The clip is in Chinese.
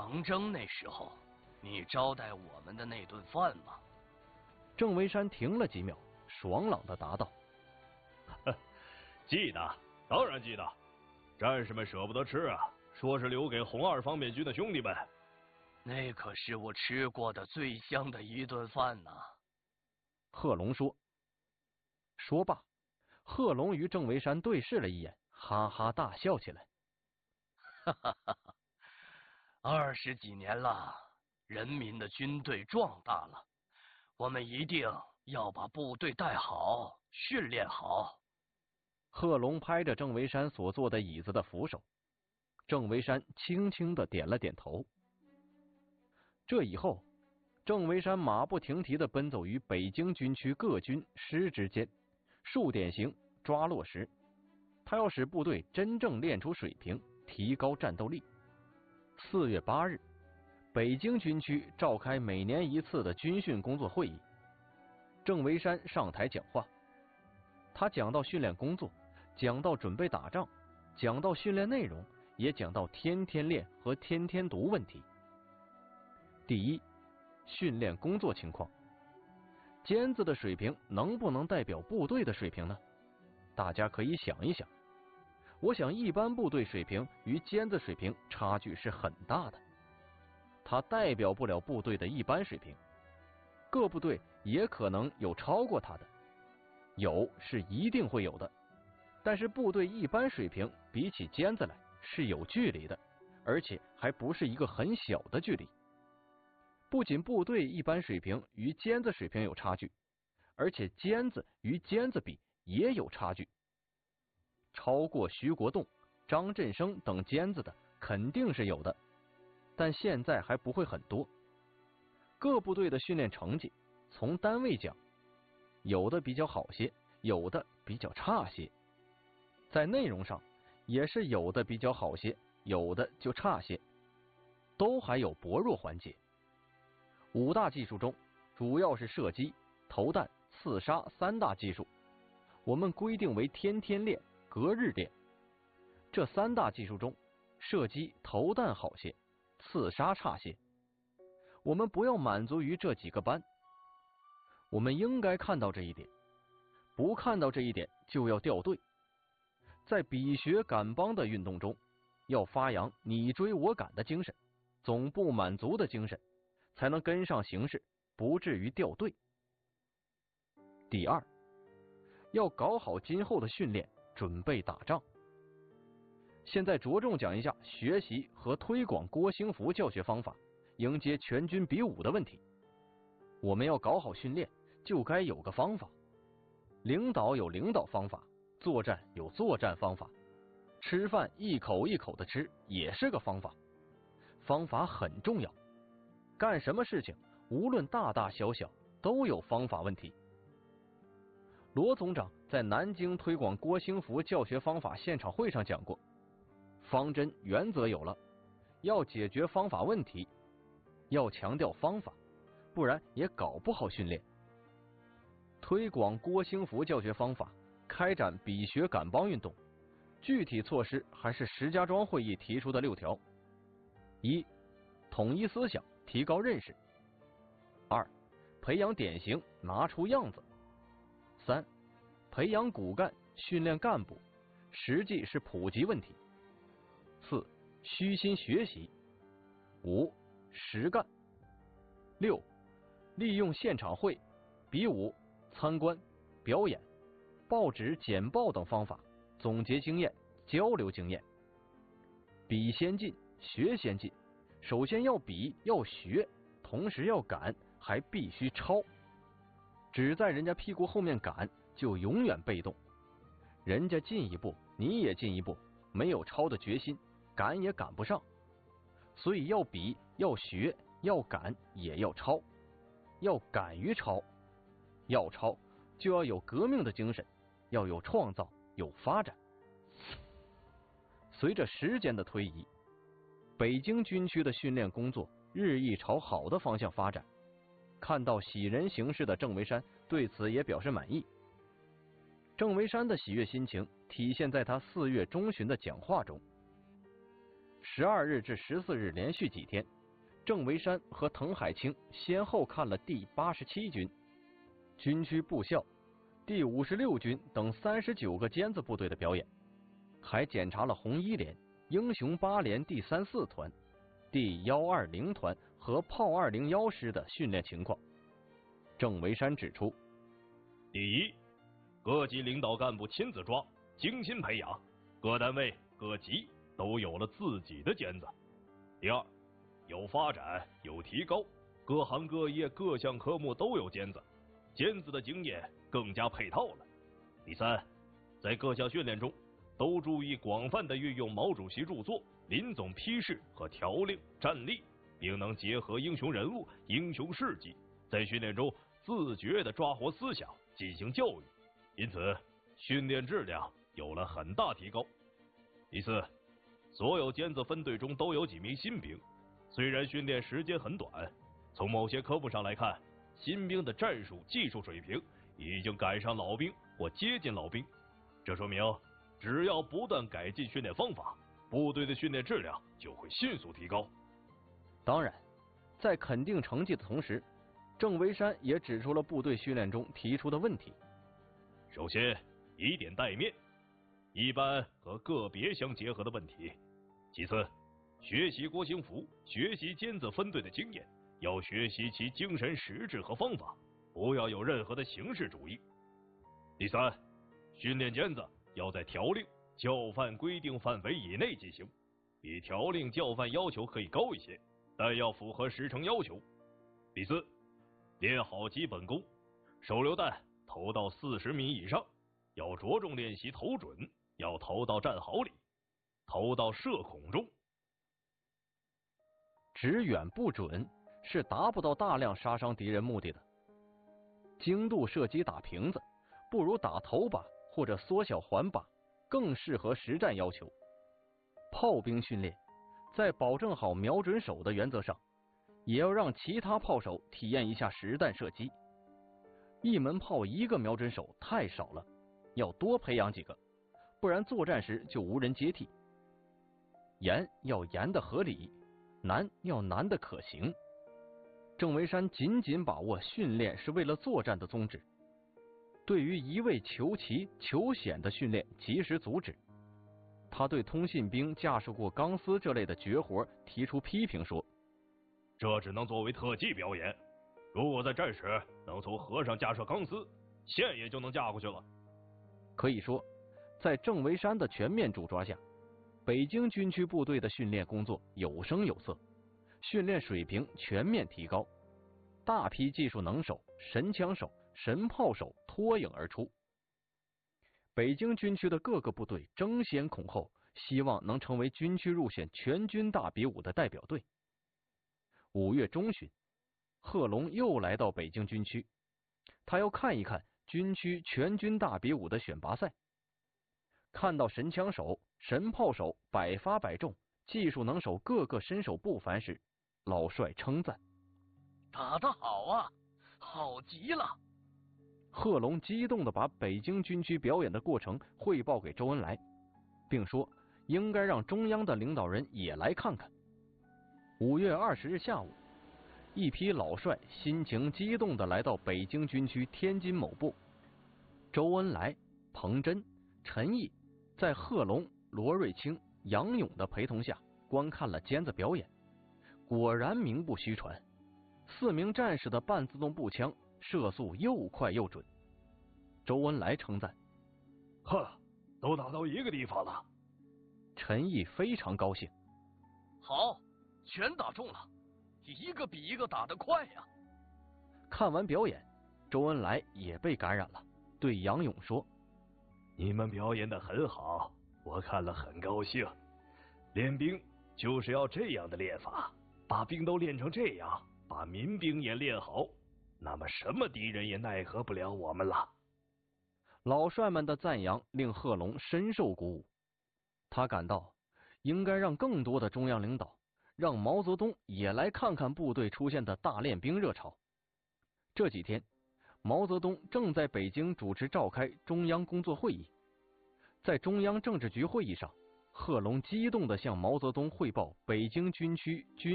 长征那时候，你招待我们的那顿饭吗？ 郑维山停了几秒，爽朗地答道：“ 记得，当然记得。战士们舍不得吃啊，说是留给红二方面军的兄弟们。 那可是我吃过的最香的一顿饭呐。” 贺龙说。说罢，贺龙与郑维山对视了一眼，哈哈大笑起来。 哈哈哈哈！20几年了，人民的军队壮大了，我们一定要把部队带好，训练好。 贺龙拍着郑维山所坐的椅子的扶手，郑维山轻轻地点了点头。这以后，郑维山马不停蹄地奔走于北京军区各军师之间，树典型，抓落实。他要使部队真正练出水平，提高战斗力。4月8日，北京军区召开每年一次的军训工作会议，郑维山上台讲话。他讲到训练工作，讲到准备打仗，讲到训练内容，也讲到天天练和天天读问题。第一，训练工作情况，尖子的水平能不能代表部队的水平呢？大家可以想一想。我想一般部队水平与尖子水平差距是很大的，它代表不了部队的一般水平，各部队也可能有超过它的，有是一定会有的，但是部队一般水平比起尖子来是有距离的，而且还不是一个很小的距离。不仅部队一般水平与尖子水平有差距，而且尖子与尖子比也有差距。超过徐国栋、张振声等尖子的肯定是有的，但现在还不会很多。各部队的训练成绩从单位讲，有的比较好些，有的比较差些。在内容上也是有的比较好些，有的就差些，都还有薄弱环节。5大技术中，主要是射击、投弹、刺杀3大技术，我们规定为天天练，隔日练。这3大技术中，射击、投弹好些，刺杀差些。我们不要满足于这几个班，我们应该看到这一点，不看到这一点就要掉队。在比学赶帮的运动中，要发扬你追我赶的精神，总不满足的精神，才能跟上形势，不至于掉队。第二，要搞好今后的训练，准备打仗。现在着重讲一下学习和推广郭兴福教学方法，迎接全军比武的问题。我们要搞好训练，就该有个方法。领导有领导方法，作战有作战方法，吃饭一口一口的吃也是个方法。方法很重要，干什么事情无论大大小小都有方法问题。罗总长在南京推广郭兴福教学方法现场会上讲过，方针原则有了，要解决方法问题，要强调方法，不然也搞不好训练。推广郭兴福教学方法，开展比学赶帮运动，具体措施还是石家庄会议提出的6条： 1. 统一思想，提高认识； 2. 培养典型，拿出样子； 3. 培养骨干，训练干部，实际是普及问题； 4. 虚心学习； 5. 实干； 6. 利用现场会、比武、参观、表演、报纸简报等方法总结经验，交流经验。比先进，学先进，首先要比，要学，同时要赶，还必须抄。只在人家屁股后面赶，就永远被动。人家进一步，你也进一步，没有抄的决心，赶也赶不上。所以要比，要学，要赶，也要抄，要敢于抄。要抄就要有革命的精神，要有创造，有发展。随着时间的推移，北京军区的训练工作日益朝好的方向发展。看到喜人行事的郑维山对此也表示满意。郑维山的喜悦心情体现在他4月中旬的讲话中。 12日至14日连续几天，郑维山和滕海清先后看了第87军、军区部校、第56军等39个尖子部队的表演，还检查了红一连、英雄8连第34团、第120团和炮201师的训练情况。郑维山指出， 第一，各级领导干部亲自抓，精心培养，各单位各级都有了自己的尖子。第二，有发展有提高，各行各业各项科目都有尖子，尖子的经验更加配套了。第三，在各项训练中都注意广泛的运用毛主席著作、林总批示和条令战例，并能结合英雄人物、英雄事迹，在训练中自觉地抓活思想，进行教育，因此训练质量有了很大提高。第四，所有尖子分队中都有几名新兵，虽然训练时间很短，从某些科目上来看，新兵的战术技术水平已经赶上老兵或接近老兵，这说明只要不断改进训练方法，部队的训练质量就会迅速提高。 当然，在肯定成绩的同时，郑维山也指出了部队训练中提出的问题。 首先，以点带面，一般和个别相结合的问题。其次，学习郭兴福，学习尖子分队的经验，要学习其精神实质和方法，不要有任何的形式主义。第三，训练尖子要在条令、教范规定范围以内进行，比条令、教范要求可以高一些，但要符合时程要求。第四，练好基本功，手榴弹投到40米以上，要着重练习投准，要投到战壕里，投到射孔中。 只远不准是达不到大量杀伤敌人目的的。精度射击打瓶子，不如打头靶或者缩小环靶，更适合实战要求。炮兵训练，在保证好瞄准手的原则上，也要让其他炮手体验一下实弹射击。一门炮一个瞄准手太少了，要多培养几个，不然作战时就无人接替。严要严的合理，难要难的可行。郑维山紧紧把握训练是为了作战的宗旨，对于一味求奇求险的训练及时阻止。他对通信兵架设过钢丝这类的绝活提出批评说， 这只能作为特技表演，如果在战时能从河上架设钢丝，线也就能架过去了。 可以说，在郑维山的全面主抓下，北京军区部队的训练工作有声有色，训练水平全面提高，大批技术能手、神枪手、神炮手脱颖而出。北京军区的各个部队争先恐后，希望能成为军区入选全军大比武的代表队。5月中旬，贺龙又来到北京军区，他要看一看军区全军大比武的选拔赛。看到神枪手、神炮手百发百中，技术能手个个身手不凡时，老帅称赞：“ 打得好啊，好极了！” 贺龙激动地把北京军区表演的过程汇报给周恩来，并说应该让中央的领导人也来看看。5月20日下午，一批老帅心情激动地来到北京军区天津某部。周恩来、彭真、陈毅在贺龙、罗瑞卿、杨勇的陪同下观看了尖子表演，果然名不虚传，4名战士的半自动步枪射速又快又准。周恩来称赞：“ 呵，都打到一个地方了。” 陈毅非常高兴：“ 好，全打中了，一个比一个打得快呀！” 看完表演，周恩来也被感染了，对杨勇说：“ 你们表演得很好，我看了很高兴。练兵就是要这样的练法，把兵都练成这样，把民兵也练好，那么什么敌人也奈何不了我们了。” 老帅们的赞扬令贺龙深受鼓舞，他感到应该让更多的中央领导，让毛泽东也来看看部队出现的大练兵热潮。这几天，毛泽东正在北京主持召开中央工作会议。在中央政治局会议上， 贺龙激动地向毛泽东汇报北京军区军